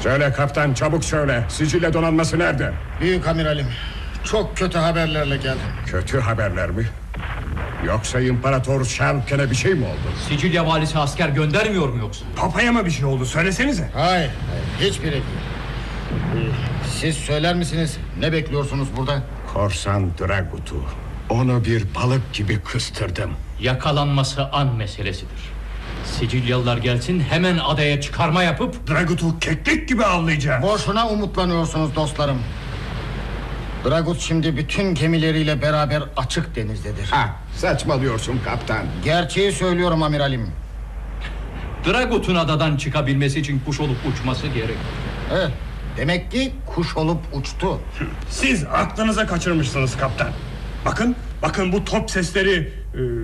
Söyle kaptan, çabuk söyle. Sicilya donanması nerede? Büyük amiralim, çok kötü haberlerle geldim. Kötü haberler mi? Yoksa İmparator Şarlken'e bir şey mi oldu? Sicilya valisi asker göndermiyor mu yoksa? Papaya mı bir şey oldu, söylesenize. Hayır, hiçbiri değil. Siz söyler misiniz, ne bekliyorsunuz burada? Korsan Dragut'u. Onu bir balık gibi kıstırdım. Yakalanması an meselesidir. Sicilyalılar gelsin, hemen adaya çıkarma yapıp Dragut'u keklik gibi avlayacağım. Boşuna umutlanıyorsunuz dostlarım. Dragut şimdi bütün gemileriyle beraber açık denizdedir. Saçmalıyorsun kaptan. Gerçeği söylüyorum amiralim. Dragut'un adadan çıkabilmesi için kuş olup uçması gerek. Evet, demek ki kuş olup uçtu. Siz aklınıza kaçırmışsınız kaptan. Bakın bu top sesleri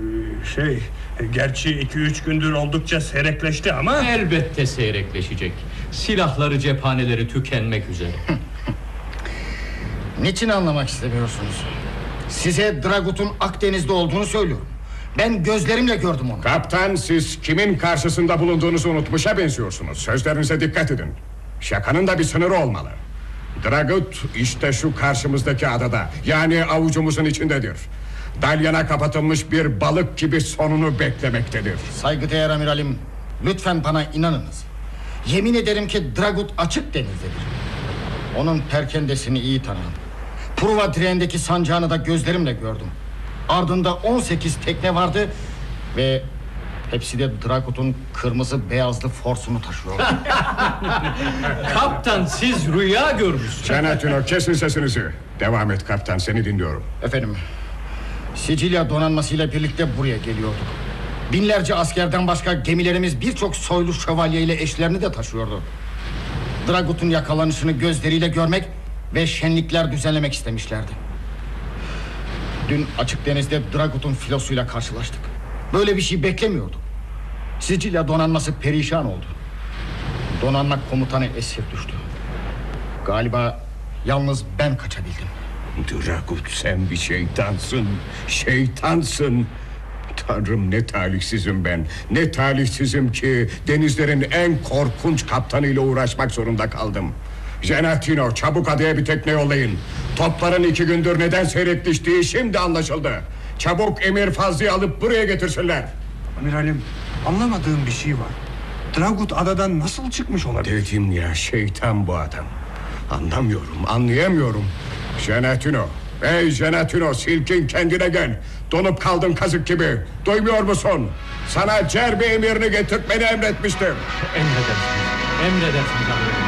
gerçi 2-3 gündür oldukça seyrekleşti ama... Elbette seyrekleşecek. Silahları, cephaneleri tükenmek üzere. Niçin anlamak istemiyorsunuz? Size Dragut'un Akdeniz'de olduğunu söylüyorum. Ben gözlerimle gördüm onu. Kaptan, siz kimin karşısında bulunduğunuzu unutmuşa benziyorsunuz. Sözlerinize dikkat edin. Şakanın da bir sınırı olmalı. Dragut işte şu karşımızdaki adada, yani avucumuzun içindedir. Dalyana kapatılmış bir balık gibi sonunu beklemektedir. Saygıdeğer amiralim, lütfen bana inanınız. Yemin ederim ki Dragut açık denizdedir. Onun perkendesini iyi tanırım. Pruva direğindeki sancağını da gözlerimle gördüm. Ardında 18 tekne vardı ve hepsi de Dragut'un kırmızı beyazlı forsunu taşıyor. Kaptan, siz rüya görmüşsünüz. Cenatino, kesin sesinizi. Devam et kaptan, seni dinliyorum. Efendim, Sicilya donanmasıyla birlikte buraya geliyorduk. Binlerce askerden başka gemilerimiz birçok soylu şövalyeyle eşlerini de taşıyordu. Dragut'un yakalanışını gözleriyle görmek ve şenlikler düzenlemek istemişlerdi. Dün açık denizde Dragut'un filosuyla karşılaştık. Böyle bir şey beklemiyorduk. Sicilya donanması perişan oldu. Donanma komutanı esir düştü. Galiba yalnız ben kaçabildim. Dragut, sen bir şeytansın. Şeytansın. Tanrım, ne talihsizim ben. Ne talihsizim ki denizlerin en korkunç kaptanıyla uğraşmak zorunda kaldım. Cenatino, çabuk adaya bir tekne yollayın. Topların 2 gündür neden seyrekleştiği şimdi anlaşıldı. Çabuk Emir Fazlı'yı alıp buraya getirsinler. Amiralim, anlamadığım bir şey var. Dragut adadan nasıl çıkmış olabilir? Dedim ya, şeytan bu adam. Anlamıyorum, anlayamıyorum. Cenatino, ey Cenatino, silkin kendine gel. Donup kaldın kazık gibi. Duymuyor musun? Sana Cerbe emirini getirtmeni emretmiştim. Emredersiniz amirim.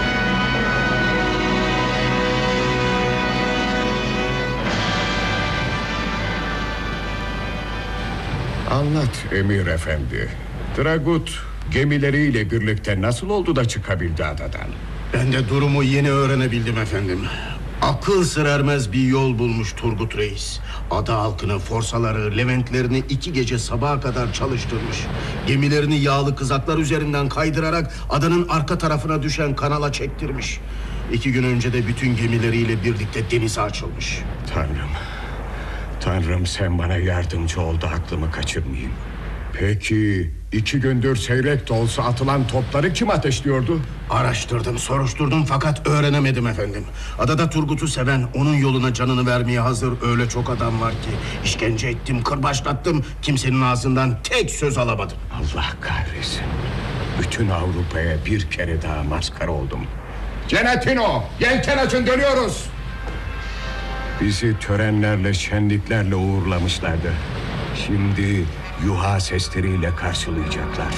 Anlat Emir Efendi. Dragut gemileriyle birlikte nasıl oldu da çıkabildi adadan? Ben de durumu yeni öğrenebildim efendim. Akıl sır ermez bir yol bulmuş Turgut Reis. Ada halkını, forsaları, Leventlerini 2 gece sabaha kadar çalıştırmış. Gemilerini yağlı kızaklar üzerinden kaydırarak adanın arka tarafına düşen kanala çektirmiş. 2 gün önce de bütün gemileriyle birlikte denize açılmış. Tanrım, sen bana yardımcı ol da aklımı kaçırmayayım. Peki 2 gündür seyrek de olsa atılan topları kim ateşliyordu? Araştırdım, soruşturdum fakat öğrenemedim efendim. Adada Turgut'u seven, onun yoluna canını vermeye hazır öyle çok adam var ki işkence ettim, kırbaçlattım, kimsenin ağzından tek söz alamadım. Allah kahretsin. Bütün Avrupa'ya bir kere daha maskara oldum. Cenatino, yelken açın, dönüyoruz. Bizi törenlerle, şenliklerle uğurlamışlardı. Şimdi yuha sesleriyle karşılayacaklar.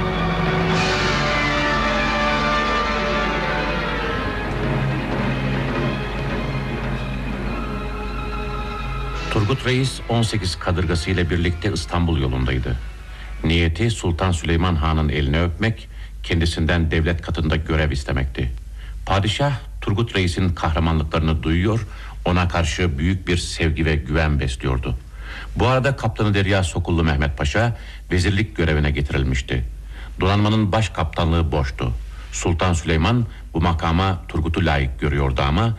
Turgut Reis 18 kadırgası ile birlikte İstanbul yolundaydı. Niyeti Sultan Süleyman Han'ın elini öpmek, kendisinden devlet katında görev istemekti. Padişah Turgut Reis'in kahramanlıklarını duyuyor, ona karşı büyük bir sevgi ve güven besliyordu. Bu arada Kaptanı Derya Sokullu Mehmet Paşa vezirlik görevine getirilmişti. Donanmanın baş kaptanlığı boştu. Sultan Süleyman bu makama Turgut'u layık görüyordu ama